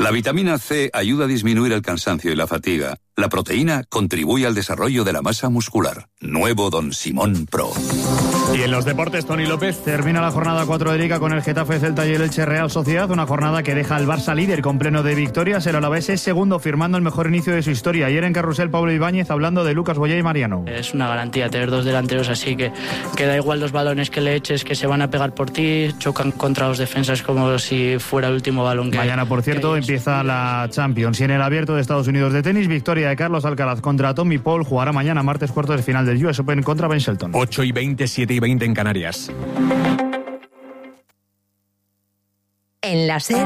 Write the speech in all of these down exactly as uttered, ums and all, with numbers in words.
La vitamina C ayuda a disminuir el cansancio y la fatiga. La proteína contribuye al desarrollo de la masa muscular. Nuevo Don Simón Pro. Y en los deportes, Toni López termina la jornada cuatro de Liga con el Getafe, Celta y el Elche Real Sociedad. Una jornada que deja al Barça líder con pleno de victorias. El Alavés es segundo, firmando el mejor inicio de su historia. Ayer en Carrusel, Pablo Ibáñez hablando de Lucas Boyé y Mariano. Es una garantía tener dos delanteros así, que, que da igual los balones que le eches, que se van a pegar por ti, chocan contra los defensas como si fuera el último balón que Mañana, por cierto, empieza la Champions. Y en el Abierto de Estados Unidos de tenis, victoria de Carlos Alcaraz contra Tommy Paul. Jugará mañana, martes, cuartos de final del U S Open contra Ben Shelton. ocho y veinte, siete y veinte en Canarias. En la SER.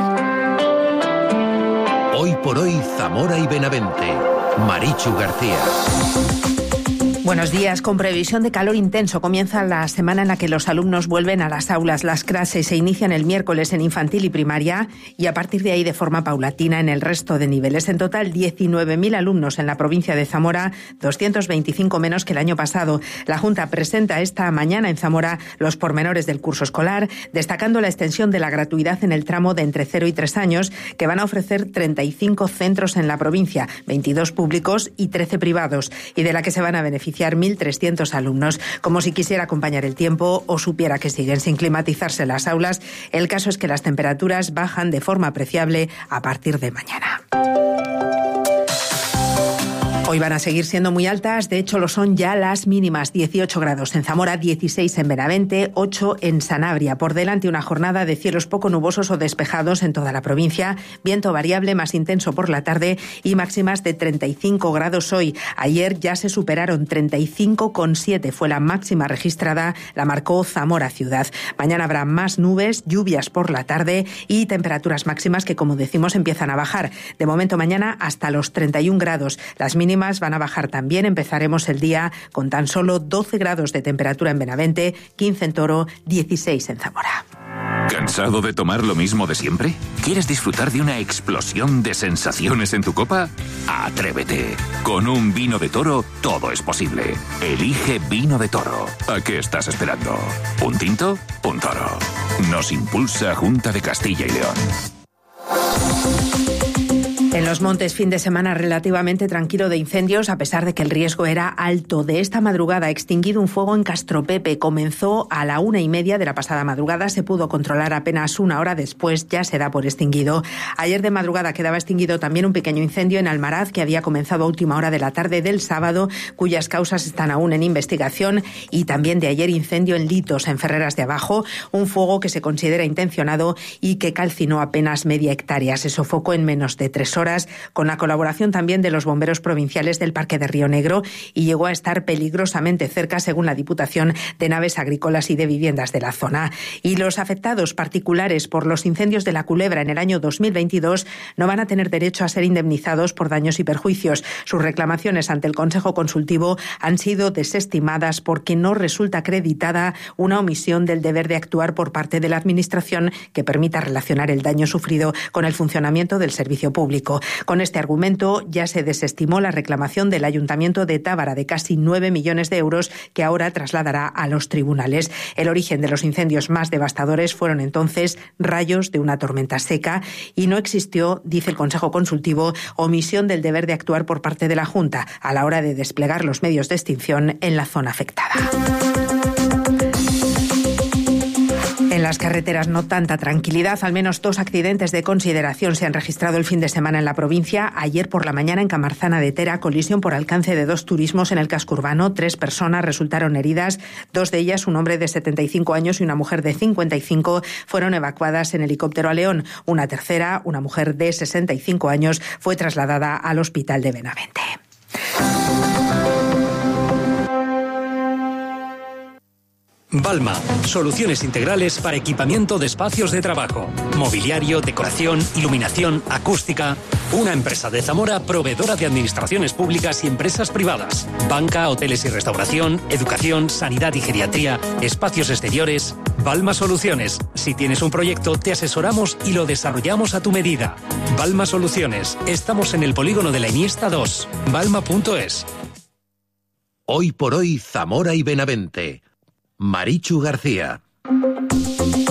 Hoy por hoy, Zamora y Benavente. Marichu García. Buenos días. Con previsión de calor intenso comienza la semana en la que los alumnos vuelven a las aulas. Las clases se inician el miércoles en infantil y primaria y a partir de ahí de forma paulatina en el resto de niveles. En total, diecinueve mil alumnos en la provincia de Zamora, doscientos veinticinco menos que el año pasado. La Junta presenta esta mañana en Zamora los pormenores del curso escolar, destacando la extensión de la gratuidad en el tramo de entre cero y tres años, que van a ofrecer treinta y cinco centros en la provincia, veintidós públicos y trece privados, y de la que se van a beneficiar mil trescientos alumnos. Como si quisiera acompañar el tiempo o supiera que siguen sin climatizarse las aulas, el caso es que las temperaturas bajan de forma apreciable a partir de mañana. Hoy van a seguir siendo muy altas, de hecho lo son ya las mínimas, dieciocho grados en Zamora, dieciséis en Benavente, ocho en Sanabria. Por delante una jornada de cielos poco nubosos o despejados en toda la provincia, viento variable más intenso por la tarde y máximas de treinta y cinco grados hoy. Ayer ya se superaron, treinta y cinco coma siete fue la máxima registrada, la marcó Zamora ciudad. Mañana habrá más nubes, lluvias por la tarde y temperaturas máximas que, como decimos, empiezan a bajar. De momento mañana hasta los treinta y un grados, las mínimas van a bajar también. Empezaremos el día con tan solo doce grados de temperatura en Benavente, quince en Toro, dieciséis en Zamora. ¿Cansado de tomar lo mismo de siempre? ¿Quieres disfrutar de una explosión de sensaciones en tu copa? ¡Atrévete! Con un vino de Toro todo es posible. Elige Vino de Toro. ¿A qué estás esperando? ¿Un tinto? Un Toro. Nos impulsa Junta de Castilla y León. En los montes, fin de semana relativamente tranquilo de incendios, a pesar de que el riesgo era alto. De esta madrugada, extinguido un fuego en Castropepe. Comenzó a la una y media de la pasada madrugada. Se pudo controlar apenas una hora después. Ya se da por extinguido. Ayer de madrugada quedaba extinguido también un pequeño incendio en Almaraz, que había comenzado a última hora de la tarde del sábado, cuyas causas están aún en investigación. Y también de ayer incendio en Litos, en Ferreras de Abajo. Un fuego que se considera intencionado y que calcinó apenas media hectárea. Se sofocó en menos de tres horas. Horas, con la colaboración también de los bomberos provinciales del Parque de Río Negro, y llegó a estar peligrosamente cerca, según la Diputación, de naves agrícolas y de viviendas de la zona. Y los afectados particulares por los incendios de la Culebra en el año dos mil veintidós no van a tener derecho a ser indemnizados por daños y perjuicios. Sus reclamaciones ante el Consejo Consultivo han sido desestimadas porque no resulta acreditada una omisión del deber de actuar por parte de la Administración que permita relacionar el daño sufrido con el funcionamiento del servicio público. Con este argumento ya se desestimó la reclamación del Ayuntamiento de Tábara de casi nueve millones de euros, que ahora trasladará a los tribunales. El origen de los incendios más devastadores fueron entonces rayos de una tormenta seca y no existió, dice el Consejo Consultivo, omisión del deber de actuar por parte de la Junta a la hora de desplegar los medios de extinción en la zona afectada. En las carreteras no tanta tranquilidad, al menos dos accidentes de consideración se han registrado el fin de semana en la provincia. Ayer por la mañana en Camarzana de Tera, colisión por alcance de dos turismos en el casco urbano. Tres personas resultaron heridas, dos de ellas, un hombre de setenta y cinco años y una mujer de cincuenta y cinco, fueron evacuadas en helicóptero a León. Una tercera, una mujer de sesenta y cinco años, fue trasladada al hospital de Benavente. Balma, soluciones integrales para equipamiento de espacios de trabajo, mobiliario, decoración, iluminación, acústica. Una empresa de Zamora proveedora de administraciones públicas y empresas privadas, banca, hoteles y restauración, educación, sanidad y geriatría, espacios exteriores. Balma Soluciones. Si tienes un proyecto, te asesoramos y lo desarrollamos a tu medida. Balma Soluciones. Estamos en el polígono de la Iniesta dos. balma punto es. Hoy por hoy, Zamora y Benavente. Marichu García.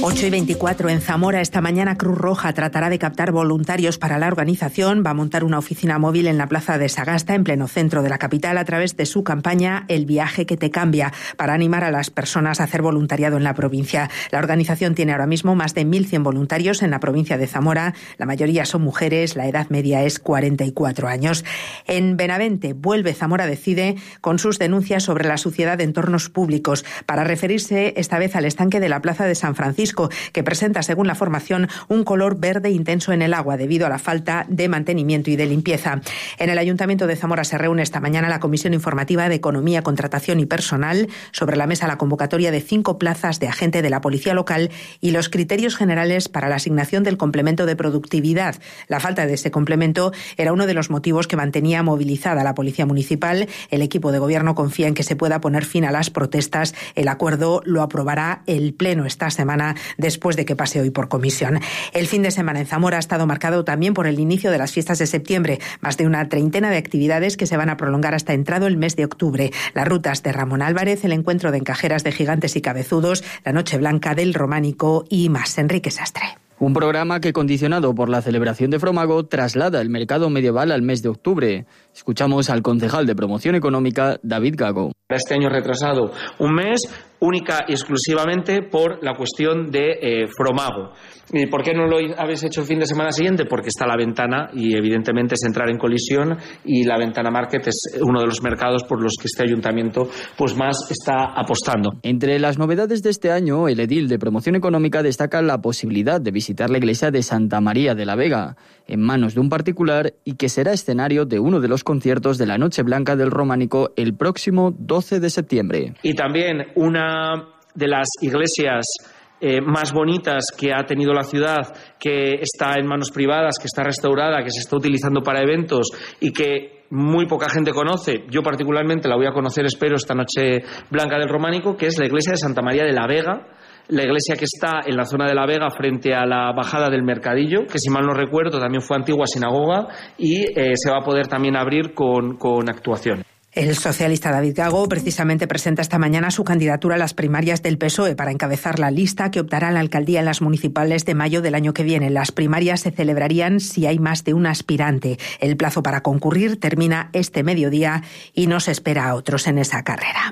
ocho y veinticuatro en Zamora. Esta mañana Cruz Roja tratará de captar voluntarios para la organización. Va a montar una oficina móvil en la plaza de Sagasta, en pleno centro de la capital, a través de su campaña El viaje que te cambia, para animar a las personas a hacer voluntariado en la provincia. La organización tiene ahora mismo más de mil cien voluntarios en la provincia de Zamora. La mayoría son mujeres, la edad media es cuarenta y cuatro años. En Benavente vuelve Zamora Decide con sus denuncias sobre la suciedad de entornos públicos, para referirse esta vez al estanque de la plaza de San Francisco, que presenta, según la formación, un color verde intenso en el agua debido a la falta de mantenimiento y de limpieza. En el Ayuntamiento de Zamora se reúne esta mañana la Comisión Informativa de Economía, Contratación y Personal. Sobre la mesa la convocatoria de cinco plazas de agente de la Policía Local y los criterios generales para la asignación del complemento de productividad. La falta de ese complemento era uno de los motivos que mantenía movilizada la Policía Municipal. El equipo de gobierno confía en que se pueda poner fin a las protestas. El acuerdo lo aprobará el Pleno esta semana, después de que pase hoy por comisión. El fin de semana en Zamora ha estado marcado también por el inicio de las fiestas de septiembre, más de una treintena de actividades que se van a prolongar hasta entrado el mes de octubre. Las rutas de Ramón Álvarez, el encuentro de encajeras de gigantes y cabezudos, la Noche Blanca del Románico y más. Enrique Sastre. Un programa que, condicionado por la celebración de Fromago, traslada el mercado medieval al mes de octubre. Escuchamos al concejal de Promoción Económica, David Gago. Este año retrasado un mes, única y exclusivamente por la cuestión de eh, Fromago. ¿Y por qué no lo habéis hecho el fin de semana siguiente? Porque está la ventana y evidentemente es entrar en colisión, y la ventana market es uno de los mercados por los que este ayuntamiento pues más está apostando. Entre las novedades de este año, el edil de Promoción Económica destaca la posibilidad de visitar la iglesia de Santa María de la Vega, en manos de un particular, y que será escenario de uno de los conciertos de la Noche Blanca del Románico el próximo doce de septiembre. Y también una de las iglesias Eh, más bonitas que ha tenido la ciudad, que está en manos privadas, que está restaurada, que se está utilizando para eventos y que muy poca gente conoce. Yo particularmente la voy a conocer, espero, esta Noche Blanca del Románico, que es la iglesia de Santa María de la Vega, la iglesia que está en la zona de la Vega frente a la bajada del Mercadillo, que si mal no recuerdo también fue antigua sinagoga, y eh, se va a poder también abrir con, con actuación. El socialista David Gago precisamente presenta esta mañana su candidatura a las primarias del P S O E para encabezar la lista que optará a la alcaldía en las municipales de mayo del año que viene. Las primarias se celebrarían si hay más de un aspirante. El plazo para concurrir termina este mediodía y no se espera a otros en esa carrera.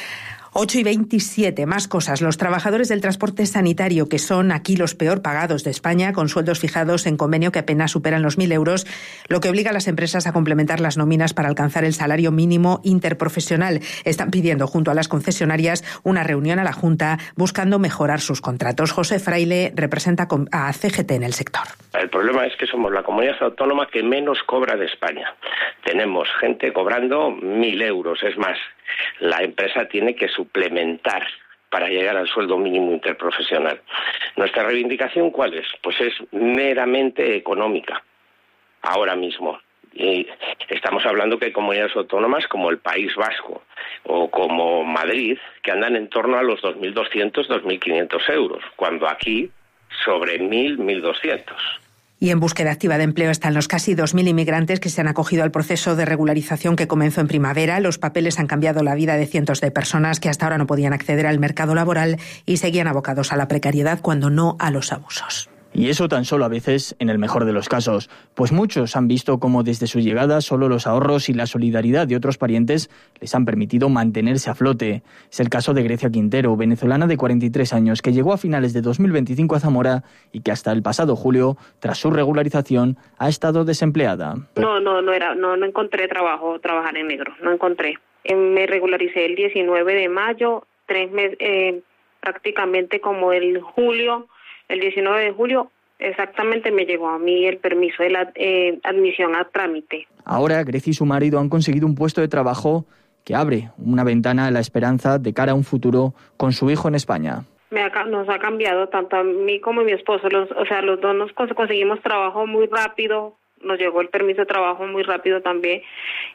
ocho y veintisiete, más cosas. Los trabajadores del transporte sanitario, que son aquí los peor pagados de España, con sueldos fijados en convenio que apenas superan los mil euros, lo que obliga a las empresas a complementar las nóminas para alcanzar el salario mínimo interprofesional. Están pidiendo junto a las concesionarias una reunión a la Junta buscando mejorar sus contratos. José Fraile representa a C G T en el sector. El problema es que somos la comunidad autónoma que menos cobra de España. Tenemos gente cobrando mil euros, es más. La empresa tiene que suplementar para llegar al sueldo mínimo interprofesional. ¿Nuestra reivindicación cuál es? Pues es meramente económica, ahora mismo. Y estamos hablando que hay comunidades autónomas como el País Vasco o como Madrid que andan en torno a los dos mil doscientos, dos mil quinientos euros, cuando aquí sobre mil, mil doscientos. Y en búsqueda activa de empleo están los casi dos mil inmigrantes que se han acogido al proceso de regularización que comenzó en primavera. Los papeles han cambiado la vida de cientos de personas que hasta ahora no podían acceder al mercado laboral y seguían abocados a la precariedad, cuando no a los abusos. Y eso tan solo a veces en el mejor de los casos, pues muchos han visto cómo desde su llegada solo los ahorros y la solidaridad de otros parientes les han permitido mantenerse a flote. Es el caso de Grecia Quintero, venezolana de cuarenta y tres años, que llegó a finales de dos mil veinticinco a Zamora y que hasta el pasado julio, tras su regularización, ha estado desempleada. No, no, no era, no, no encontré trabajo, trabajar en negro, no encontré. Eh, me regularicé el diecinueve de mayo, tres meses, eh, prácticamente como el julio. El diecinueve de julio exactamente me llegó a mí el permiso de la eh, admisión a trámite. Ahora Grecia y su marido han conseguido un puesto de trabajo que abre una ventana a la esperanza de cara a un futuro con su hijo en España. Me ha, nos ha cambiado tanto a mí como a mi esposo, los, o sea, los dos nos conseguimos trabajo muy rápido, nos llegó el permiso de trabajo muy rápido también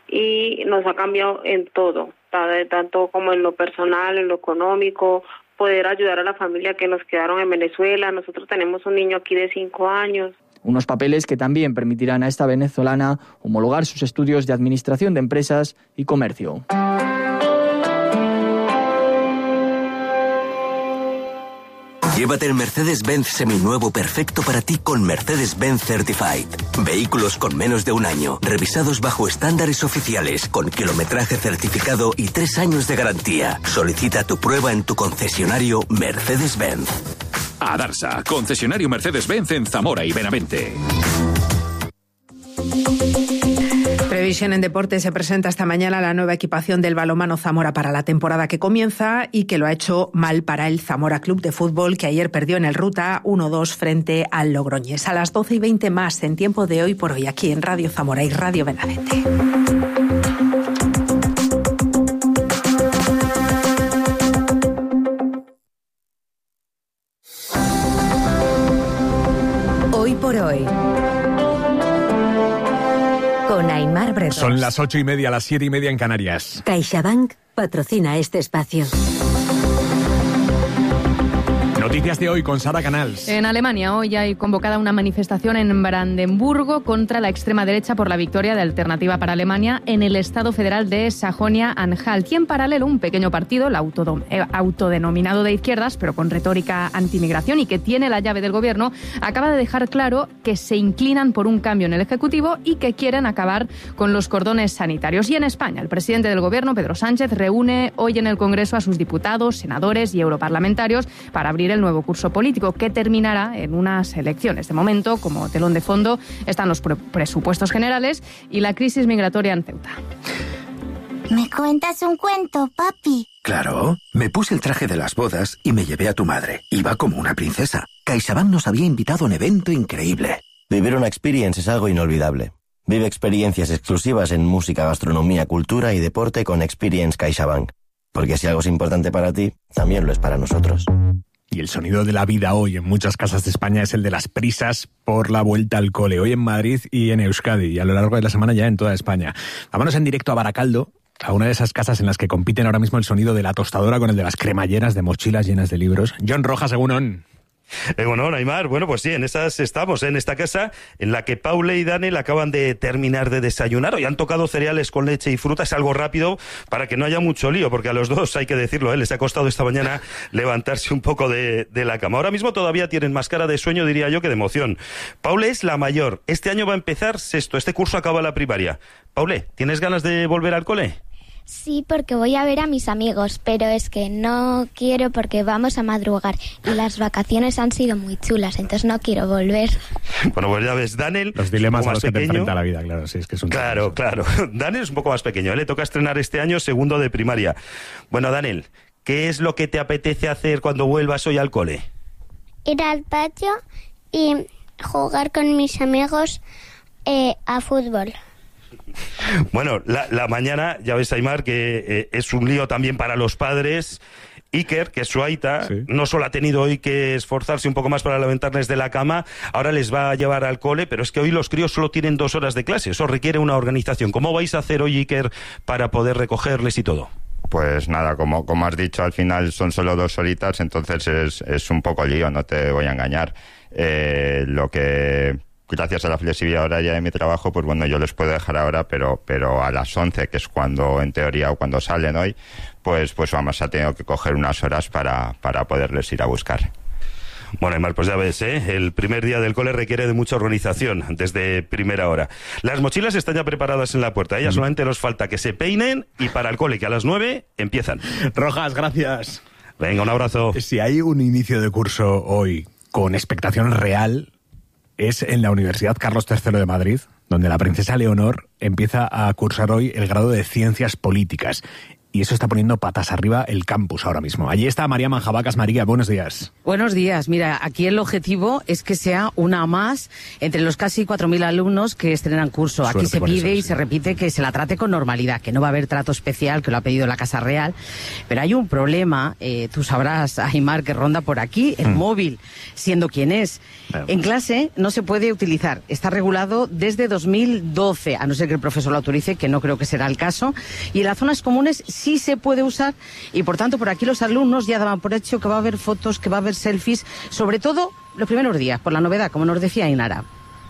y nos ha cambiado en todo, tanto como en lo personal, en lo económico, poder ayudar a la familia que nos quedaron en Venezuela. Nosotros tenemos un niño aquí de cinco años. Unos papeles que también permitirán a esta venezolana homologar sus estudios de Administración de Empresas y Comercio. Llévate el Mercedes-Benz seminuevo perfecto para ti con Mercedes-Benz Certified. Vehículos con menos de un año, revisados bajo estándares oficiales, con kilometraje certificado y tres años de garantía. Solicita tu prueba en tu concesionario Mercedes-Benz. Adarsa, concesionario Mercedes-Benz en Zamora y Benavente. Previsión en deporte. Se presenta esta mañana la nueva equipación del balonmano Zamora para la temporada que comienza y que lo ha hecho mal para el Zamora Club de Fútbol, que ayer perdió en el Ruta uno dos frente al Logroñés. A las doce y veinte más en Tiempo de Hoy por Hoy, aquí en Radio Zamora y Radio Benavente. Hoy por Hoy. Con Aimar Bretos. Son las ocho y media, las siete y media en Canarias. CaixaBank patrocina este espacio. Noticias de hoy con Sara Canals. En Alemania hoy hay convocada una manifestación en Brandenburgo contra la extrema derecha por la victoria de Alternativa para Alemania en el Estado Federal de Sajonia-Anhalt. Y en paralelo un pequeño partido, el autodom- eh, autodenominado de izquierdas, pero con retórica antimigración y que tiene la llave del gobierno, acaba de dejar claro que se inclinan por un cambio en el Ejecutivo y que quieren acabar con los cordones sanitarios. Y en España, el presidente del gobierno, Pedro Sánchez, reúne hoy en el Congreso a sus diputados, senadores y europarlamentarios para abrir el nuevo curso político que terminará en unas elecciones. De momento, como telón de fondo, están los pre- presupuestos generales y la crisis migratoria en Ceuta. ¿Me cuentas un cuento, papi? Claro, me puse el traje de las bodas y me llevé a tu madre. Iba como una princesa. CaixaBank nos había invitado a un evento increíble. Vivir una experience es algo inolvidable. Vive experiencias exclusivas en música, gastronomía, cultura y deporte con Experience CaixaBank. Porque si algo es importante para ti, también lo es para nosotros. Y el sonido de la vida hoy en muchas casas de España es el de las prisas por la vuelta al cole. Hoy en Madrid y en Euskadi y a lo largo de la semana ya en toda España. Vámonos en directo a Baracaldo, a una de esas casas en las que compiten ahora mismo el sonido de la tostadora con el de las cremalleras de mochilas llenas de libros. John Rojas, según Eh, bueno, Aimar, bueno, pues sí, en esas estamos, en esta casa en la que Paula y Daniel acaban de terminar de desayunar. Hoy han tocado cereales con leche y fruta, es algo rápido para que no haya mucho lío, porque a los dos, hay que decirlo, ¿eh? les ha costado esta mañana levantarse un poco de, de la cama. Ahora mismo todavía tienen más cara de sueño, diría yo, que de emoción. Paula es la mayor, este año va a empezar sexto, este curso acaba la primaria. Paula, ¿tienes ganas de volver al cole? Sí, porque voy a ver a mis amigos, pero es que no quiero porque vamos a madrugar y las vacaciones han sido muy chulas, entonces no quiero volver. Bueno, pues ya ves, Daniel... Los dilemas a los que pequeño. te enfrenta la vida, claro, sí, es que es un... Claro, claro. Daniel es un poco más pequeño, ¿eh? Le toca estrenar este año segundo de primaria. Bueno, Daniel, ¿qué es lo que te apetece hacer cuando vuelvas hoy al cole? Ir al patio y jugar con mis amigos eh, a fútbol. Bueno, la, la mañana, ya ves, Aimar, que eh, es un lío también para los padres. Iker, que es su aita, sí. no solo ha tenido hoy que esforzarse un poco más para levantarles de la cama, ahora les va a llevar al cole, pero es que hoy los críos solo tienen dos horas de clase, eso requiere una organización. ¿Cómo vais a hacer hoy, Iker, para poder recogerles y todo? Pues nada, como, como has dicho, al final son solo dos horitas, entonces es, es un poco lío, no te voy a engañar. Eh, lo que... Gracias a la flexibilidad horaria de mi trabajo, pues bueno, yo les puedo dejar ahora, pero pero a las once, que es cuando, en teoría, o cuando salen hoy, pues pues vamos a tener que coger unas horas para, para poderles ir a buscar. Bueno, Aimar, pues ya ves, ¿eh? El primer día del cole requiere de mucha organización desde primera hora. Las mochilas están ya preparadas en la puerta, ellas mm. solamente nos falta que se peinen y para el cole, que a las nueve empiezan. Rojas, gracias. Venga, un abrazo. Si hay un inicio de curso hoy con expectación real, es en la Universidad Carlos tercero de Madrid, donde la princesa Leonor empieza a cursar hoy el grado de Ciencias Políticas. Y eso está poniendo patas arriba el campus ahora mismo. Allí está María Manjabacas. María, buenos días. Buenos días. Mira, aquí el objetivo es que sea una más entre los casi cuatro mil alumnos que estrenan curso. Suerte aquí se pide eso, y sí. se repite que se la trate con normalidad, que no va a haber trato especial, que lo ha pedido la Casa Real. Pero hay un problema, eh, tú sabrás, Aimar, que ronda por aquí, el mm. móvil, siendo quien es. Bueno. En clase no se puede utilizar. Está regulado desde dos mil doce, a no ser que el profesor lo autorice, que no creo que será el caso. Y en las zonas comunes sí se puede usar y, por tanto, por aquí los alumnos ya daban por hecho que va a haber fotos, que va a haber selfies, sobre todo los primeros días, por la novedad, como nos decía Ainara.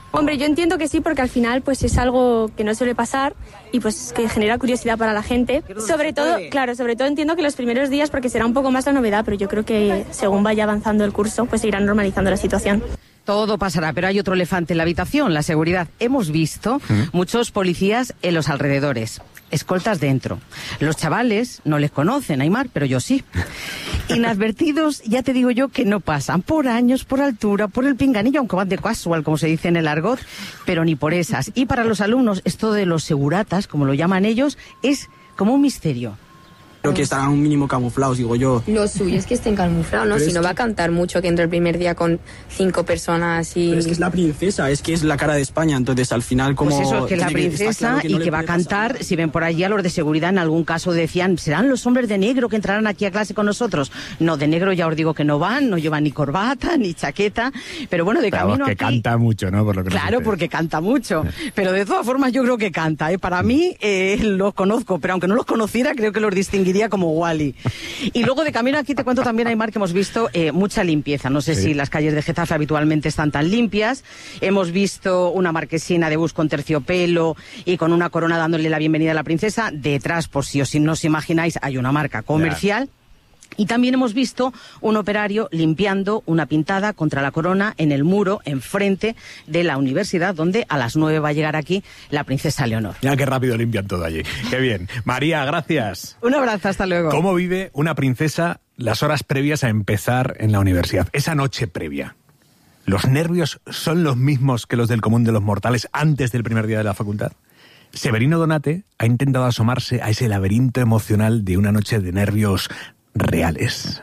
Hombre, yo entiendo que sí, porque al final pues es algo que no suele pasar y pues que genera curiosidad para la gente. Sobre todo, claro, sobre todo entiendo que los primeros días, porque será un poco más la novedad, pero yo creo que según vaya avanzando el curso, pues se irá normalizando la situación. Todo pasará, pero hay otro elefante en la habitación, la seguridad. Hemos visto ¿Mm? muchos policías en los alrededores, escoltas dentro. Los chavales no les conocen, Aimar, pero yo sí. Inadvertidos, ya te digo yo que no pasan por años, por altura, por el pinganillo, aunque van de casual, como se dice en el argot, pero ni por esas. Y para los alumnos, esto de los seguratas, como lo llaman ellos, es como un misterio. Creo que estarán un mínimo camuflados, digo yo. Lo suyo es que estén camuflados, ¿no? Pero si no que... va a cantar mucho que entre el primer día con cinco personas y... Pero es que es la princesa, es que es la cara de España, entonces al final como... Pues eso, que es la princesa que, que no y que va a cantar, pasar. Si ven por allí a los de seguridad en algún caso decían, ¿serán los hombres de negro que entrarán aquí a clase con nosotros? No, de negro ya os digo que no van, no llevan ni corbata, ni chaqueta, pero bueno, de pero camino que aquí... canta mucho, ¿no? Por lo que claro, porque canta mucho, pero de todas formas yo creo que canta, ¿eh? Para mí eh, los conozco, pero aunque no los conociera creo que los distinguiría como Wally. Y luego de camino aquí te cuento también, Aimar, que hemos visto eh, mucha limpieza. No sé sí. si las calles de Getafe habitualmente están tan limpias. Hemos visto una marquesina de bus con terciopelo y con una corona dándole la bienvenida a la princesa. Detrás, por si os no os imagináis, hay una marca comercial. Yeah. Y también hemos visto un operario limpiando una pintada contra la corona en el muro enfrente de la universidad, donde a las nueve va a llegar aquí la princesa Leonor. Ya qué rápido limpian todo allí. Qué bien. María, gracias. Un abrazo, hasta luego. ¿Cómo vive una princesa las horas previas a empezar en la universidad? Esa noche previa. ¿Los nervios son los mismos que los del común de los mortales antes del primer día de la facultad? Severino Donate ha intentado asomarse a ese laberinto emocional de una noche de nervios reales.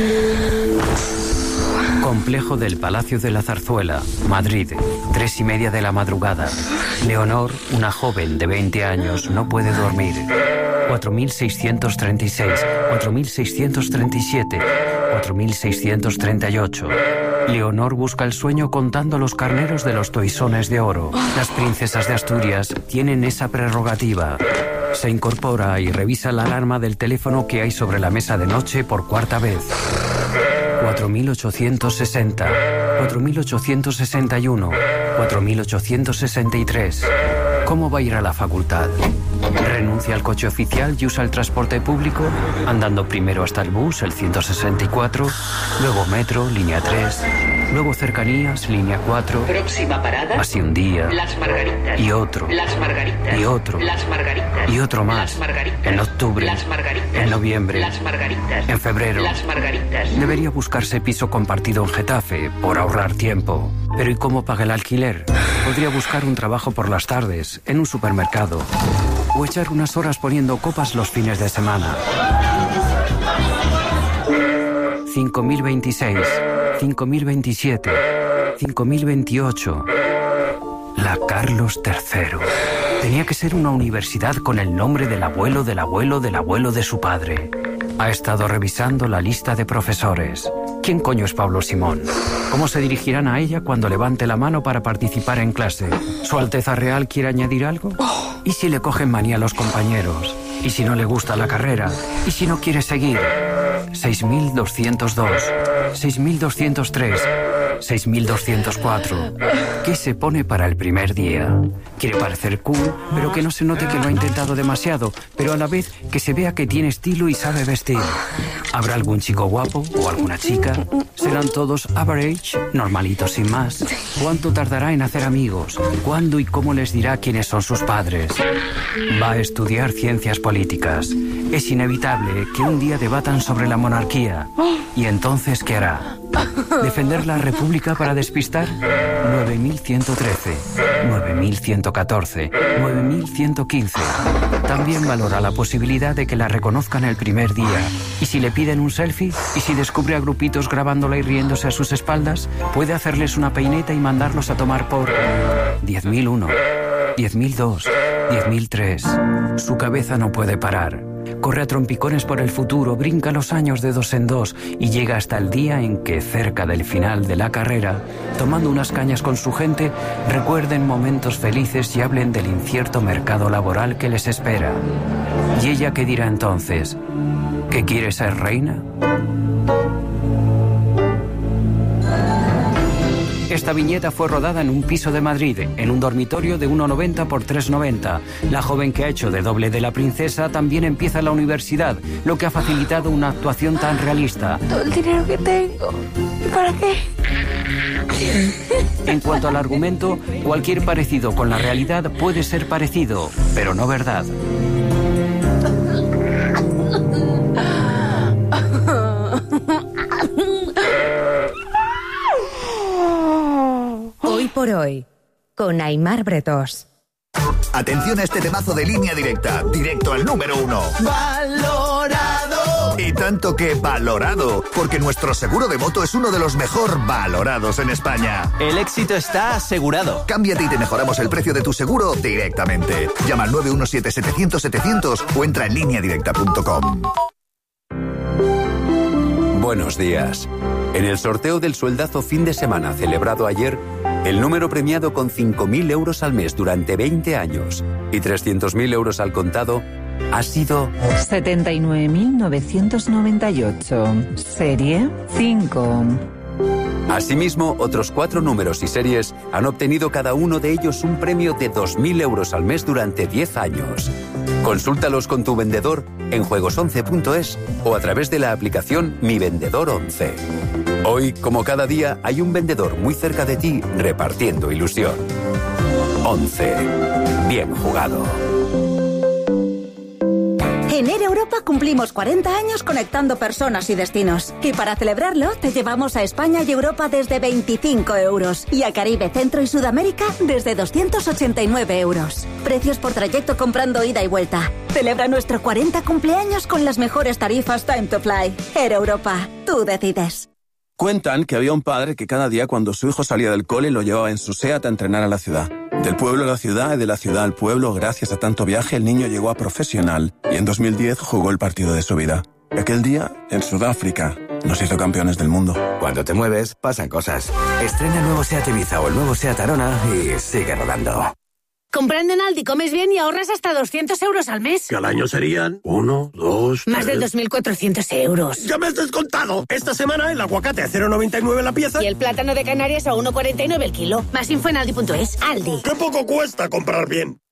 Complejo del Palacio de la Zarzuela, Madrid, tres y media de la madrugada. Leonor, una joven de veinte años, no puede dormir. cuatro mil seiscientos treinta y seis, cuatro mil seiscientos treinta y siete, cuatro mil seiscientos treinta y ocho. Leonor busca el sueño contando los carneros de los toisones de oro. Las princesas de Asturias tienen esa prerrogativa. Se incorpora y revisa la alarma del teléfono que hay sobre la mesa de noche por cuarta vez. cuatro mil ochocientos sesenta, cuatro mil ochocientos sesenta y uno, cuatro mil ochocientos sesenta y tres. ¿Cómo va a ir a la facultad? Renuncia al coche oficial y usa el transporte público, andando primero hasta el bus, el ciento sesenta y cuatro, luego metro, línea tres, luego cercanías, línea cuatro. Próxima parada. Así un día. Las Margaritas. Y otro. Las Margaritas. Y otro. Las Margaritas. Y otro más. Las Margaritas. En octubre. Las Margaritas. En noviembre. Las Margaritas. En febrero. Las Margaritas. Debería buscarse piso compartido en Getafe, por ahorrar tiempo. Pero ¿y cómo paga el alquiler? Podría buscar un trabajo por las tardes, en un supermercado. O echar unas horas poniendo copas los fines de semana. cinco mil veintiséis, cinco mil veintisiete, cinco mil veintiocho. La Carlos tercero. Tenía que ser una universidad con el nombre del abuelo del abuelo del abuelo de su padre. Ha estado revisando la lista de profesores. ¿Quién coño es Pablo Simón? ¿Cómo se dirigirán a ella cuando levante la mano para participar en clase? ¿Su Alteza Real quiere añadir algo? ¿Y si le cogen manía a los compañeros? ¿Y si no le gusta la carrera? ¿Y si no quiere seguir? seis mil doscientos dos, seis mil doscientos tres, seis mil doscientos cuatro. ¿Qué se pone para el primer día? Quiere parecer cool, pero que no se note que lo ha intentado demasiado, pero a la vez que se vea que tiene estilo y sabe vestir. ¿Habrá algún chico guapo o alguna chica? ¿Serán todos average, normalitos sin más? ¿Cuánto tardará en hacer amigos? ¿Cuándo y cómo les dirá quiénes son sus padres? Va a estudiar ciencias políticas. Es inevitable que un día debatan sobre la monarquía. ¿Y entonces qué hará? ¿Defender la República para despistar? nueve mil ciento trece, nueve mil ciento catorce, nueve mil ciento quince. También valora la posibilidad de que la reconozcan el primer día. ¿Y si le piden un selfie? ¿Y si descubre a grupitos grabándola y riéndose a sus espaldas? Puede hacerles una peineta y mandarlos a tomar por diez mil uno, diez mil dos, diez mil tres. Su cabeza no puede parar. Corre a trompicones por el futuro, brinca los años de dos en dos y llega hasta el día en que, cerca del final de la carrera, tomando unas cañas con su gente, recuerden momentos felices y hablen del incierto mercado laboral que les espera. ¿Y ella qué dirá entonces? ¿Que quiere ser reina? Esta viñeta fue rodada en un piso de Madrid, en un dormitorio de uno noventa por tres noventa. La joven que ha hecho de doble de la princesa también empieza la universidad, lo que ha facilitado una actuación tan realista. Todo el dinero que tengo, ¿para qué? En cuanto al argumento, cualquier parecido con la realidad puede ser parecido, pero no verdad. Hoy por hoy, con Aimar Bretos. Atención a este temazo de Línea Directa, directo al número uno. ¡Valorado! Y tanto que valorado, porque nuestro seguro de moto es uno de los mejor valorados en España. El éxito está asegurado. Cámbiate y te mejoramos el precio de tu seguro directamente. Llama al nueve uno siete setecientos setecientos o entra en línea directa punto com. Buenos días. En el sorteo del sueldazo fin de semana celebrado ayer, el número premiado con cinco mil euros al mes durante veinte años y trescientos mil euros al contado ha sido setenta y nueve mil novecientos noventa y ocho, serie cinco. Asimismo, otros cuatro números y series han obtenido cada uno de ellos un premio de dos mil euros al mes durante diez años. Consúltalos con tu vendedor en juegos once punto es o a través de la aplicación Mi Vendedor once. Hoy, como cada día, hay un vendedor muy cerca de ti repartiendo ilusión. once. Bien jugado. En Air Europa cumplimos cuarenta años conectando personas y destinos. Y para celebrarlo, te llevamos a España y Europa desde veinticinco euros. Y a Caribe, Centro y Sudamérica desde doscientos ochenta y nueve euros. Precios por trayecto comprando ida y vuelta. Celebra nuestro cuarenta cumpleaños con las mejores tarifas Time to Fly. Air Europa, tú decides. Cuentan que había un padre que cada día cuando su hijo salía del cole lo llevaba en su SEAT a entrenar a la ciudad. Del pueblo a la ciudad y de la ciudad al pueblo, gracias a tanto viaje, el niño llegó a profesional y en dos mil diez jugó el partido de su vida. Aquel día, en Sudáfrica, nos hizo campeones del mundo. Cuando te mueves, pasan cosas. Estrena el nuevo SEAT Ibiza o el nuevo SEAT Arona y sigue rodando. Comprando en Aldi comes bien y ahorras hasta doscientos euros al mes. Que al año serían uno, dos, Más de dos mil cuatrocientos euros. ¡Ya me has descontado! Esta semana el aguacate a cero coma noventa y nueve la pieza. Y el plátano de Canarias a uno coma cuarenta y nueve el kilo. Más info en aldi punto es. Aldi. ¡Qué poco cuesta comprar bien!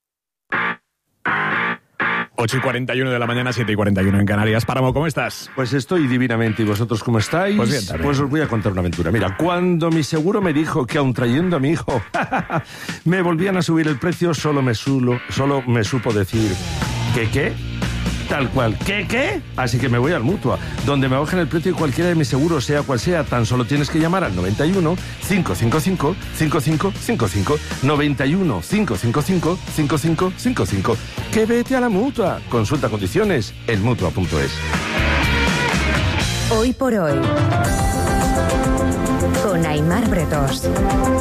ocho y cuarenta y uno de la mañana, siete y cuarenta y uno en Canarias. Páramo, ¿cómo estás? Pues estoy divinamente. ¿Y vosotros cómo estáis? Pues bien, también. Pues os voy a contar una aventura. Mira, cuando mi seguro me dijo que aun trayendo a mi hijo me volvían a subir el precio, solo me, sulo, solo me supo decir ¿qué qué? Tal cual, ¿qué qué? Así que me voy al Mutua, donde me bajan el precio de cualquiera de mis seguros, sea cual sea. Tan solo tienes que llamar al noventa y uno, cinco cinco cinco, cinco cinco cinco cinco, noventa y uno, cinco cinco cinco, cinco cinco cinco cinco. Que vete a la Mutua. Consulta condiciones en mutua punto es. Hoy por hoy, con Aimar Bretos.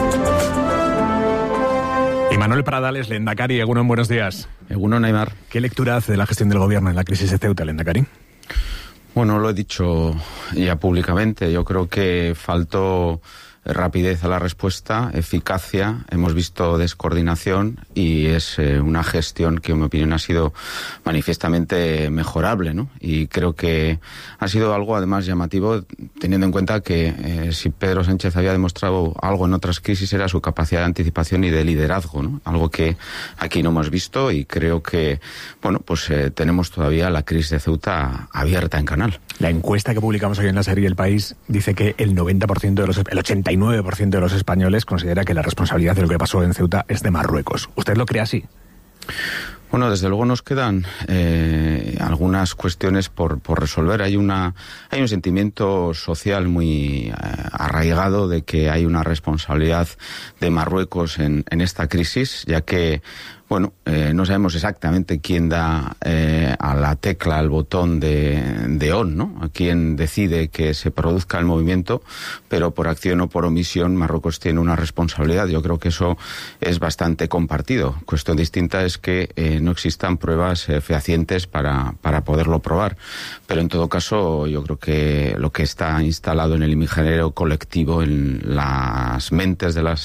Y Manuel Pradales, Lehendakari, Egunon, buenos días. Egunon, Aimar. ¿Qué lectura hace de la gestión del gobierno en la crisis de Ceuta, Lehendakari? Bueno, lo he dicho ya públicamente. Yo creo que faltó rapidez a la respuesta, eficacia, hemos visto descoordinación y es eh, una gestión que en mi opinión ha sido manifiestamente mejorable, ¿no? Y creo que ha sido algo además llamativo teniendo en cuenta que eh, si Pedro Sánchez había demostrado algo en otras crisis era su capacidad de anticipación y de liderazgo, ¿no? Algo que aquí no hemos visto y creo que, bueno, pues eh, tenemos todavía la crisis de Ceuta abierta en canal. La encuesta que publicamos hoy en la serie El País dice que el noventa por ciento de los, el ochenta y nueve por ciento de los españoles considera que la responsabilidad de lo que pasó en Ceuta es de Marruecos. ¿Usted lo cree así? Bueno, desde luego nos quedan eh, algunas cuestiones por, por resolver. Hay una hay un sentimiento social muy eh, arraigado de que hay una responsabilidad de Marruecos en, en esta crisis, ya que bueno, eh, no sabemos exactamente quién da eh, a la tecla, al botón de, de on, ¿no? A quién decide que se produzca el movimiento, pero por acción o por omisión Marruecos tiene una responsabilidad. Yo creo que eso es bastante compartido. Cuestión distinta es que eh, no existan pruebas eh, fehacientes para, para poderlo probar. Pero en todo caso, yo creo que lo que está instalado en el imaginario colectivo, en las mentes de las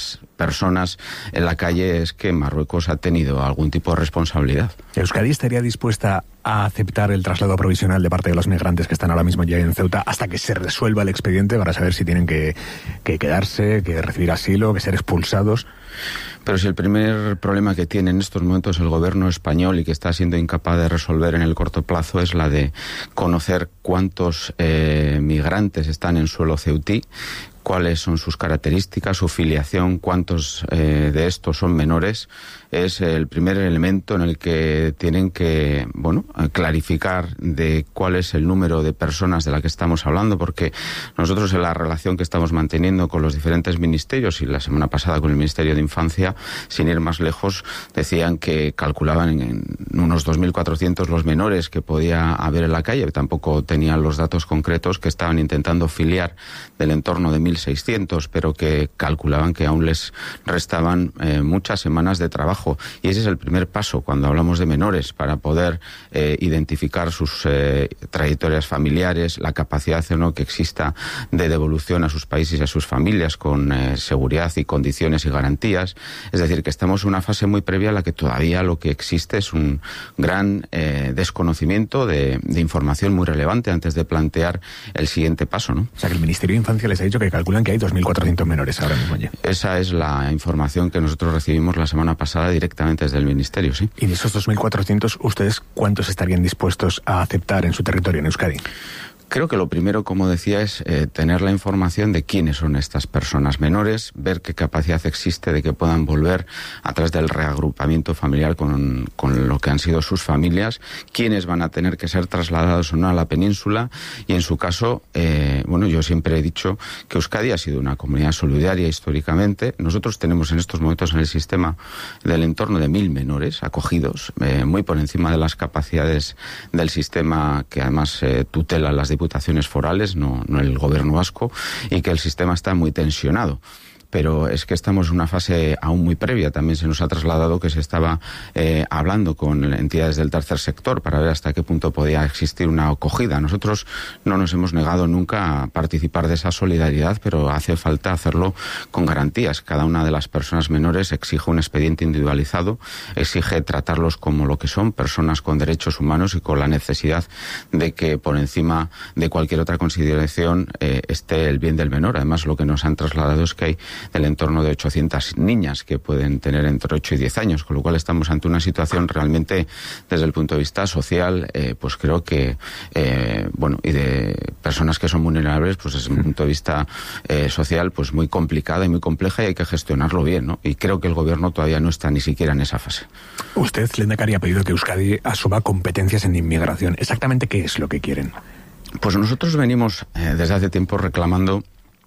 personas en la calle es que Marruecos ha tenido algún tipo de responsabilidad. ¿Euskadi estaría dispuesta a aceptar el traslado provisional de parte de los migrantes que están ahora mismo ya en Ceuta hasta que se resuelva el expediente para saber si tienen que, que quedarse, que recibir asilo, que ser expulsados? Pero si el primer problema que tiene en estos momentos el gobierno español y que está siendo incapaz de resolver en el corto plazo es la de conocer cuántos eh, migrantes están en suelo ceutí, cuáles son sus características, su filiación, cuántos eh, de estos son menores, es el primer elemento en el que tienen que, bueno, clarificar de cuál es el número de personas de la que estamos hablando, porque nosotros en la relación que estamos manteniendo con los diferentes ministerios, y la semana pasada con el Ministerio de Infancia, sin ir más lejos, decían que calculaban en, en unos dos mil cuatrocientos los menores que podía haber en la calle, tampoco tenían los datos concretos, que estaban intentando filiar del entorno de mil seiscientos, pero que calculaban que aún les restaban eh, muchas semanas de trabajo. Y ese es el primer paso cuando hablamos de menores, para poder eh, identificar sus eh, trayectorias familiares, la capacidad o no que exista de devolución a sus países y a sus familias con eh, seguridad y condiciones y garantías. Es decir, que estamos en una fase muy previa en la que todavía lo que existe es un gran eh, desconocimiento de, de información muy relevante antes de plantear el siguiente paso, ¿no? O sea, que el Ministerio de Infancia les ha dicho que calculan que hay dos mil cuatrocientos menores ahora mismo ya. Esa es la información que nosotros recibimos la semana pasada directamente desde el Ministerio, sí. Y de esos dos mil cuatrocientos, ¿ustedes cuántos estarían dispuestos a aceptar en su territorio, en Euskadi? Creo que lo primero, como decía, es eh, tener la información de quiénes son estas personas menores, ver qué capacidad existe de que puedan volver a través del reagrupamiento familiar con, con lo que han sido sus familias, quiénes van a tener que ser trasladados o no a la península, y en su caso, eh, bueno, yo siempre he dicho que Euskadi ha sido una comunidad solidaria históricamente. Nosotros tenemos en estos momentos en el sistema del entorno de mil menores acogidos, eh, muy por encima de las capacidades del sistema, que además eh, tutela las diputaciones forales, no, no el gobierno vasco, y que el sistema está muy tensionado. Pero es que estamos en una fase aún muy previa. También se nos ha trasladado que se estaba eh, hablando con entidades del tercer sector para ver hasta qué punto podía existir una acogida. Nosotros no nos hemos negado nunca a participar de esa solidaridad, pero hace falta hacerlo con garantías. Cada una de las personas menores exige un expediente individualizado, exige tratarlos como lo que son, personas con derechos humanos y con la necesidad de que por encima de cualquier otra consideración eh, esté el bien del menor. Además, lo que nos han trasladado es que hay del entorno de ochocientas niñas que pueden tener entre ocho y diez años, con lo cual estamos ante una situación realmente, desde el punto de vista social, eh, pues creo que, eh, bueno, y de personas que son vulnerables, pues desde el punto de vista eh, social, pues muy complicada y muy compleja, y hay que gestionarlo bien, ¿no? Y creo que el gobierno todavía no está ni siquiera en esa fase. Usted, Lehendakari, ha pedido que Euskadi asuma competencias en inmigración. ¿Exactamente qué es lo que quieren? Pues nosotros venimos eh, desde hace tiempo reclamando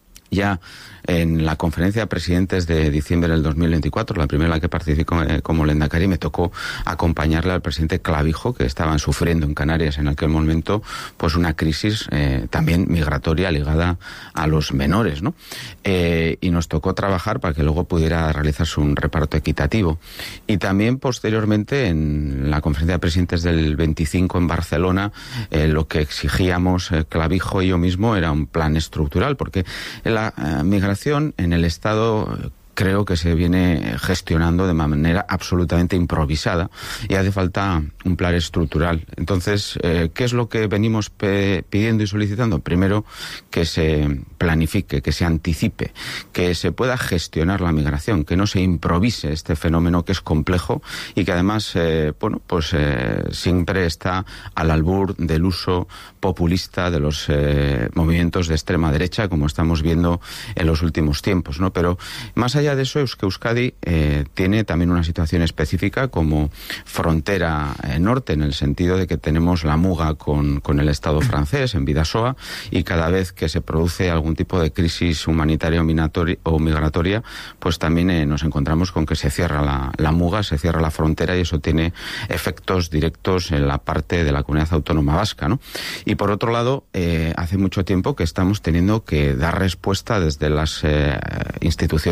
ya en la conferencia de presidentes de diciembre del dos mil veinticuatro, la primera en la que participé como Lehendakari, me tocó acompañarle al presidente Clavijo, que estaban sufriendo en Canarias en aquel momento pues una crisis eh, también migratoria ligada a los menores, ¿no? Eh, y nos tocó trabajar para que luego pudiera realizarse un reparto equitativo. Y también posteriormente en la conferencia de presidentes del veinticinco en Barcelona, eh, lo que exigíamos eh, Clavijo y yo mismo era un plan estructural, porque la eh, migración en el Estado creo que se viene gestionando de manera absolutamente improvisada y hace falta un plan estructural. Entonces, eh, ¿qué es lo que venimos pe- pidiendo y solicitando? Primero, que se planifique, que se anticipe, que se pueda gestionar la migración, que no se improvise este fenómeno que es complejo y que además, eh, bueno, pues eh, siempre está al albur del uso populista de los eh, movimientos de extrema derecha, como estamos viendo en los últimos tiempos, ¿no? Pero más allá de eso, es que Euskadi eh, tiene también una situación específica como frontera eh, norte, en el sentido de que tenemos la muga con, con el Estado francés en Bidasoa, y cada vez que se produce algún tipo de crisis humanitaria o migratoria, pues también eh, nos encontramos con que se cierra la, la muga, se cierra la frontera, y eso tiene efectos directos en la parte de la comunidad autónoma vasca, ¿no? Y por otro lado, eh, hace mucho tiempo que estamos teniendo que dar respuesta desde las eh, instituciones vascas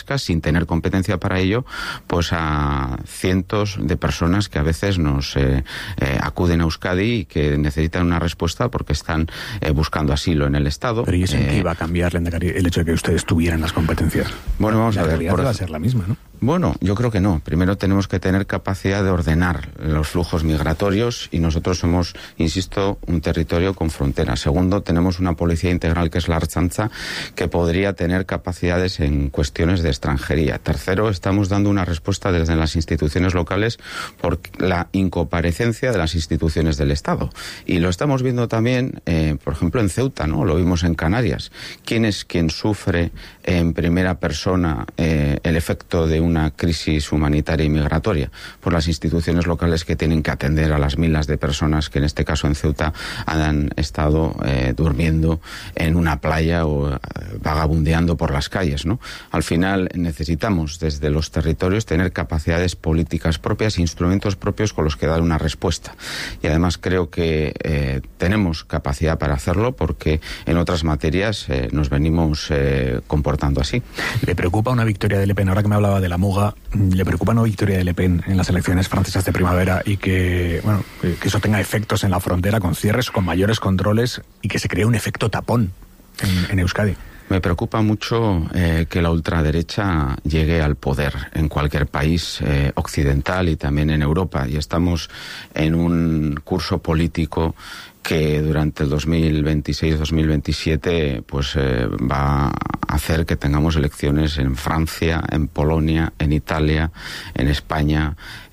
vasca, sin tener competencia para ello, pues a cientos de personas que a veces nos eh, eh, acuden a Euskadi y que necesitan una respuesta porque están eh, buscando asilo en el Estado. Pero ¿y eso en eh, qué iba a cambiar, Lehendakari, el hecho de que ustedes tuvieran las competencias? Bueno, vamos la a ver. realidad Por... va a ser la misma, ¿no? Bueno, yo creo que no. Primero tenemos que tener capacidad de ordenar los flujos migratorios y nosotros somos, insisto, un territorio con frontera. Segundo, tenemos una policía integral que es la Ertzaintza, que podría tener capacidades en cuestiones de extranjería. Tercero, estamos dando una respuesta desde las instituciones locales por la incomparecencia de las instituciones del Estado. Y lo estamos viendo también, eh, por ejemplo, en Ceuta, ¿no? Lo vimos en Canarias. ¿Quién es quien sufre en primera persona eh, el efecto de un una crisis humanitaria y migratoria? Por las instituciones locales que tienen que atender a las miles de personas que en este caso en Ceuta han estado eh, durmiendo en una playa o eh, vagabundeando por las calles, ¿no? Al final necesitamos desde los territorios tener capacidades políticas propias, instrumentos propios con los que dar una respuesta. Y además creo que eh, tenemos capacidad para hacerlo porque en otras materias eh, nos venimos eh, comportando así. ¿Le preocupa una victoria de Le Pen? Ahora que me hablaba de la Muga, ¿le preocupa una victoria de Le Pen en las elecciones francesas de primavera y que, bueno, que eso tenga efectos en la frontera con cierres, con mayores controles y que se cree un efecto tapón en, en Euskadi? Me preocupa mucho eh, que la ultraderecha llegue al poder en cualquier país eh, occidental y también en Europa. Y estamos en un curso político que durante el dos mil veintiséis dos mil veintisiete pues eh, va a hacer que tengamos elecciones en Francia, en Polonia, en Italia, en España,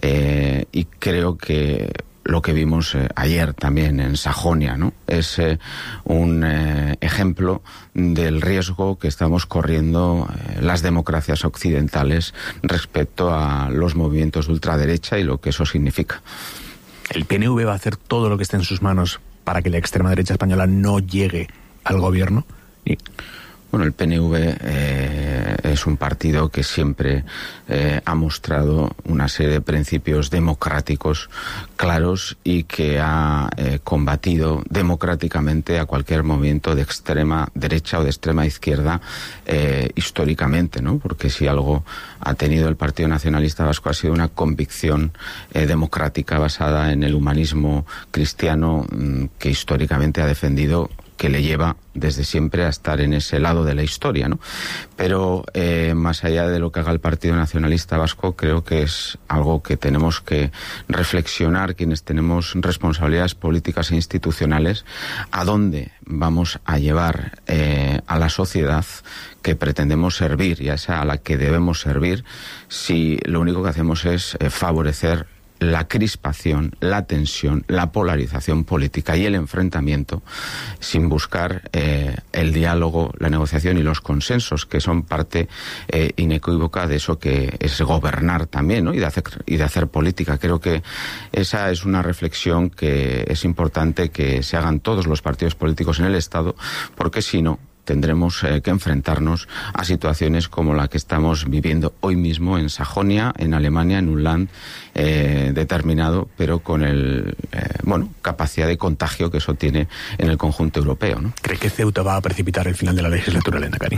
eh, y creo que lo que vimos eh, ayer también en Sajonia, ¿no? Es eh, un eh, ejemplo del riesgo que estamos corriendo eh, las democracias occidentales respecto a los movimientos de ultraderecha y lo que eso significa. ¿El P N V va a hacer todo lo que esté en sus manos para que la extrema derecha española no llegue al gobierno? Y... Bueno, el P N V eh, es un partido que siempre eh, ha mostrado una serie de principios democráticos claros y que ha eh, combatido democráticamente a cualquier movimiento de extrema derecha o de extrema izquierda eh, históricamente, ¿no? Porque si algo ha tenido el Partido Nacionalista Vasco ha sido una convicción eh, democrática basada en el humanismo cristiano mmm, que históricamente ha defendido, que le lleva desde siempre a estar en ese lado de la historia, ¿no? Pero eh, más allá de lo que haga el Partido Nacionalista Vasco, creo que es algo que tenemos que reflexionar quienes tenemos responsabilidades políticas e institucionales, a dónde vamos a llevar eh, a la sociedad que pretendemos servir y a esa a la que debemos servir, si lo único que hacemos es eh, favorecer la crispación, la tensión, la polarización política y el enfrentamiento sin buscar eh, el diálogo, la negociación y los consensos, que son parte eh, inequívoca de eso que es gobernar también, ¿no? y, de hacer, y de hacer política. Creo que esa es una reflexión que es importante que se hagan todos los partidos políticos en el Estado, porque si no, tendremos eh, que enfrentarnos a situaciones como la que estamos viviendo hoy mismo en Sajonia, en Alemania, en un land eh, determinado, pero con el eh, bueno capacidad de contagio que eso tiene en el conjunto europeo, ¿no? ¿Cree que Ceuta va a precipitar el final de la legislatura, Lehendakari?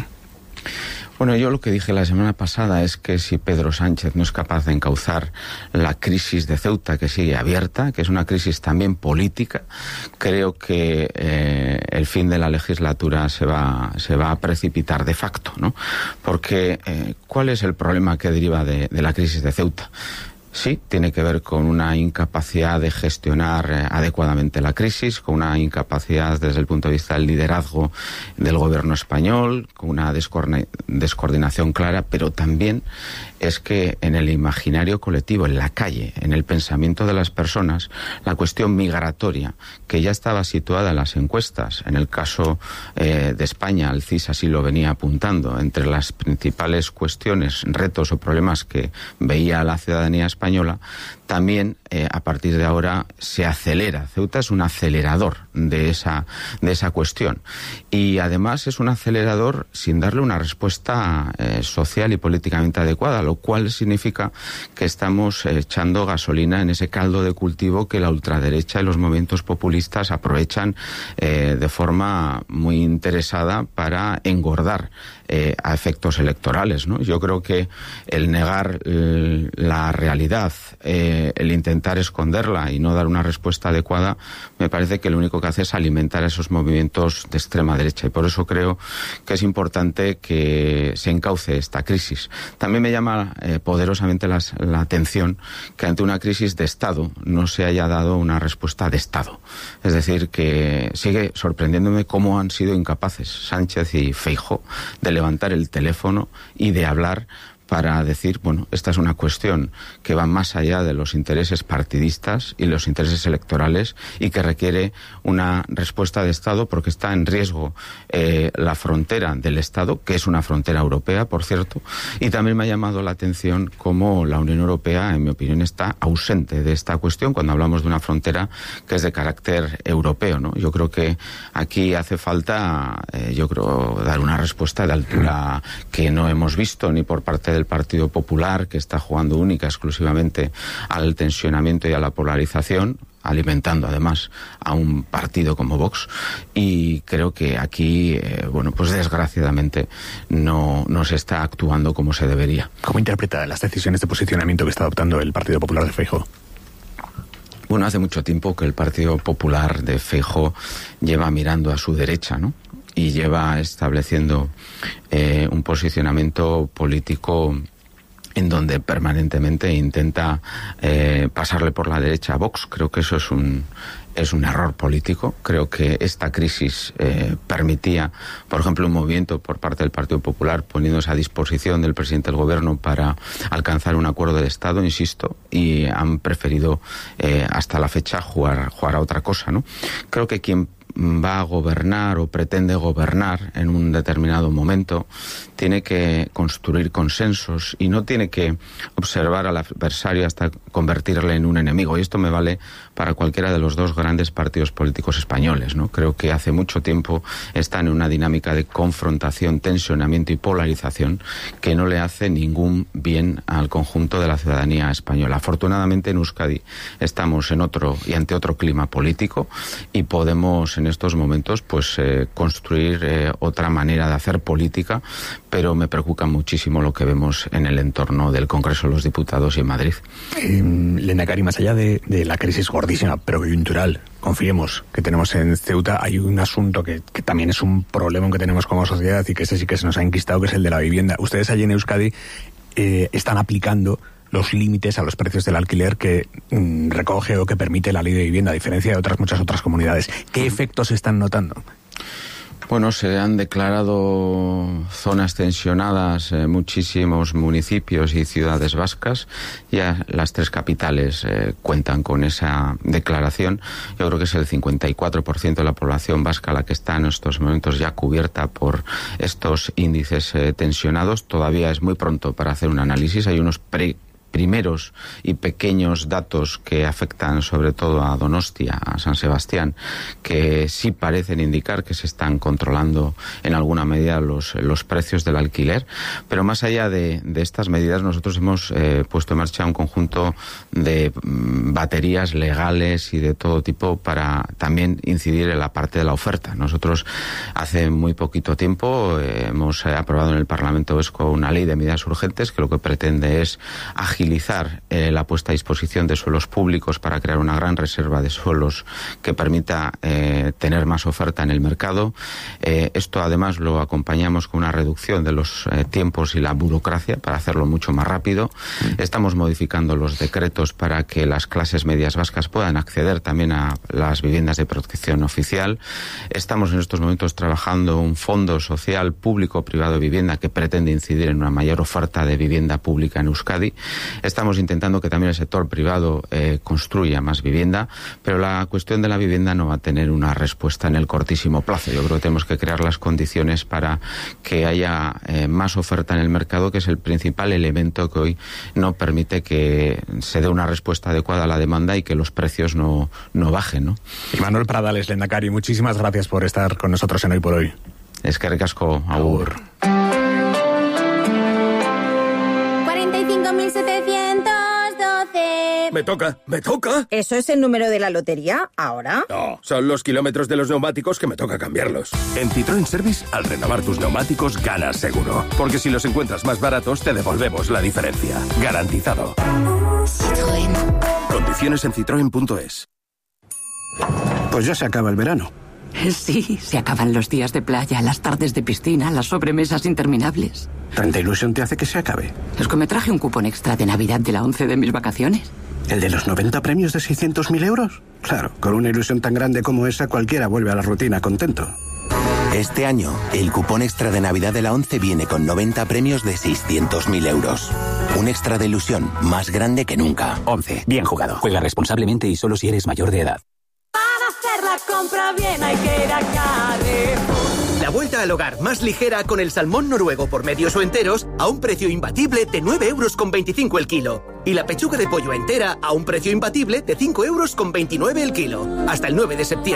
Bueno, yo lo que dije la semana pasada es que si Pedro Sánchez no es capaz de encauzar la crisis de Ceuta, que sigue abierta, que es una crisis también política, creo que eh, el fin de la legislatura se va, se va a precipitar de facto, ¿no? Porque, eh, ¿cuál es el problema que deriva de, de la crisis de Ceuta? Sí, tiene que ver con una incapacidad de gestionar eh, adecuadamente la crisis, con una incapacidad desde el punto de vista del liderazgo del gobierno español, con una descoordinación clara, pero también es que en el imaginario colectivo, en la calle, en el pensamiento de las personas, la cuestión migratoria, que ya estaba situada en las encuestas, en el caso eh, de España, el C I S así lo venía apuntando, entre las principales cuestiones, retos o problemas que veía la ciudadanía española, también eh, a partir de ahora se acelera. Ceuta es un acelerador de esa, de esa cuestión. Y además es un acelerador sin darle una respuesta eh, social y políticamente adecuada, lo cual significa que estamos eh, echando gasolina en ese caldo de cultivo que la ultraderecha y los movimientos populistas aprovechan eh, de forma muy interesada para engordar eh, a efectos electorales, ¿no? Yo creo que el negar eh, la realidad, eh, el intentar esconderla y no dar una respuesta adecuada, me parece que lo único que hace es alimentar a esos movimientos de extrema derecha, y por eso creo que es importante que se encauce esta crisis. También me llama eh, poderosamente las, la atención que ante una crisis de Estado no se haya dado una respuesta de Estado. Es decir, que sigue sorprendiéndome cómo han sido incapaces Sánchez y Feijóo de levantar el teléfono y de hablar para decir, bueno, esta es una cuestión que va más allá de los intereses partidistas y los intereses electorales y que requiere una respuesta de Estado porque está en riesgo eh, la frontera del Estado, que es una frontera europea, por cierto, y también me ha llamado la atención cómo la Unión Europea, en mi opinión, está ausente de esta cuestión cuando hablamos de una frontera que es de carácter europeo, ¿no? Yo creo que aquí hace falta, eh, yo creo, dar una respuesta de altura que no hemos visto ni por parte de del Partido Popular, que está jugando única exclusivamente al tensionamiento y a la polarización, alimentando además a un partido como Vox, y creo que aquí, eh, bueno, pues desgraciadamente no, no se está actuando como se debería. ¿Cómo interpreta las decisiones de posicionamiento que está adoptando el Partido Popular de Feijóo? Bueno, hace mucho tiempo que el Partido Popular de Feijóo lleva mirando a su derecha, ¿no? Y lleva estableciendo eh, un posicionamiento político en donde permanentemente intenta eh, pasarle por la derecha a Vox. Creo que eso es un es un error político. Creo que esta crisis eh, permitía, por ejemplo, un movimiento por parte del Partido Popular poniéndose a disposición del presidente del Gobierno para alcanzar un acuerdo de Estado, insisto, y han preferido eh, hasta la fecha jugar, jugar a otra cosa, ¿no? Creo que quien va a gobernar o pretende gobernar en un determinado momento tiene que construir consensos y no tiene que observar al adversario hasta convertirle en un enemigo. Y esto me vale para cualquiera de los dos grandes partidos políticos españoles, ¿no? Creo que hace mucho tiempo están en una dinámica de confrontación, tensionamiento y polarización que no le hace ningún bien al conjunto de la ciudadanía española. Afortunadamente en Euskadi estamos en otro y ante otro clima político y podemos en estos momentos pues eh, construir eh, otra manera de hacer política, pero me preocupa muchísimo lo que vemos en el entorno del Congreso de los Diputados y en Madrid. Eh, Lehendakari, más allá de, de la crisis gordísima pero coyuntural, confiemos, que tenemos en Ceuta, hay un asunto que, que también es un problema que tenemos como sociedad y que ese sí que se nos ha enquistado, que es el de la vivienda. Ustedes allí en Euskadi eh, están aplicando los límites a los precios del alquiler que mm, recoge o que permite la ley de vivienda, a diferencia de otras muchas otras comunidades. ¿Qué efectos se están notando? Bueno, se han declarado zonas tensionadas en muchísimos municipios y ciudades vascas. Ya las tres capitales eh, cuentan con esa declaración. Yo creo que es el cincuenta y cuatro por ciento de la población vasca la que está en estos momentos ya cubierta por estos índices eh, tensionados. Todavía es muy pronto para hacer un análisis. Hay unos pre primeros y pequeños datos que afectan sobre todo a Donostia, a San Sebastián, que sí parecen indicar que se están controlando en alguna medida los, los precios del alquiler, pero más allá de, de estas medidas nosotros hemos eh, puesto en marcha un conjunto de mm, baterías legales y de todo tipo para también incidir en la parte de la oferta. Nosotros hace muy poquito tiempo eh, hemos eh, aprobado en el Parlamento Vasco una ley de medidas urgentes que lo que pretende es agilizar Eh, la puesta a disposición de suelos públicos para crear una gran reserva de suelos que permita eh, tener más oferta en el mercado. Eh, esto además lo acompañamos con una reducción de los eh, tiempos y la burocracia para hacerlo mucho más rápido. Estamos modificando los decretos para que las clases medias vascas puedan acceder también a las viviendas de protección oficial. Estamos en estos momentos trabajando un fondo social público-privado de vivienda que pretende incidir en una mayor oferta de vivienda pública en Euskadi. Estamos intentando que también el sector privado eh, construya más vivienda, pero la cuestión de la vivienda no va a tener una respuesta en el cortísimo plazo. Yo creo que tenemos que crear las condiciones para que haya eh, más oferta en el mercado, que es el principal elemento que hoy no permite que se dé una respuesta adecuada a la demanda y que los precios no, no bajen, ¿no? Y Manuel Pradales, Lehendakari, muchísimas gracias por estar con nosotros en Hoy por Hoy. Eskerrik asko, agur. cuarenta y cinco mil setecientos doce. Me toca, me toca. ¿Eso es el número de la lotería ahora? No, son los kilómetros de los neumáticos que me toca cambiarlos. En Citroën Service, al renovar tus neumáticos, ganas seguro. Porque si los encuentras más baratos, te devolvemos la diferencia. Garantizado. Citroën. Condiciones en citroen punto es. Pues ya se acaba el verano. Sí, se acaban los días de playa, las tardes de piscina, las sobremesas interminables. ¿Tanta ilusión te hace que se acabe? Es que me traje un cupón extra de Navidad de la once de mis vacaciones. ¿El de los noventa premios de seiscientos mil euros? Claro, con una ilusión tan grande como esa, cualquiera vuelve a la rutina contento. Este año, el cupón extra de Navidad de la once viene con noventa premios de seiscientos mil euros. Un extra de ilusión más grande que nunca. once. Bien jugado. Juega responsablemente y solo si eres mayor de edad. Hacer la compra bien hay que ir a Carrefour. La vuelta al hogar más ligera con el salmón noruego por medios o enteros a un precio imbatible de nueve euros con veinticinco el kilo. Y la pechuga de pollo entera a un precio imbatible de cinco euros con veintinueve el kilo. Hasta el nueve de septiembre.